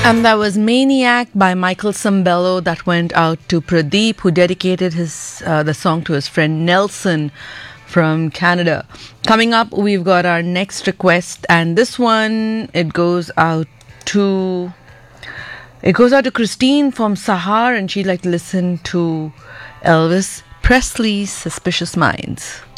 And that was Maniac by Michael Sambello that went out to Pradeep, who dedicated the song to his friend Nelson from Canada. Coming up, we've got our next request, and this one it goes out to Christine from Sahar, and she'd like to listen to Elvis Presley's Suspicious Minds.